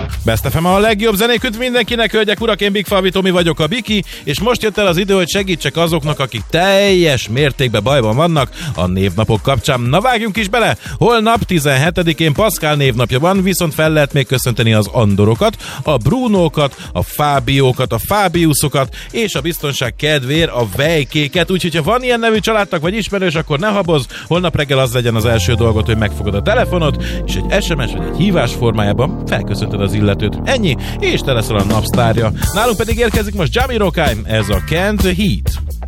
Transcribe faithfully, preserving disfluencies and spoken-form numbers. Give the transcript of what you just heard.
Best ef em a legjobb zenéküt mindenkinek, hölgyek, urak, én Big Falvi Tomi vagyok, a Biki, és most jött el az idő, hogy segítsek azoknak, akik teljes mértékben bajban vannak a névnapok kapcsán. Na vágjunk is bele! Holnap tizenhetedikén Pascal névnapja van, viszont fel lehet még köszönteni az Andorokat, a Brunókat, a Fábiókat, a Fábiuszokat, és a biztonság kedvéért a Vejkéket, úgyhogy ha van ilyen nevű családtag vagy ismerős, akkor ne habozz, holnap reggel az legyen az első dolgot, hogy megfogod a telefonod, és egy es em es vagy egy hívás formájában felköszöntöd az illetőt. Ennyi, és te leszel a napsztárja. Nálunk pedig érkezik most Jami Rockheim, ez a Can't Heat.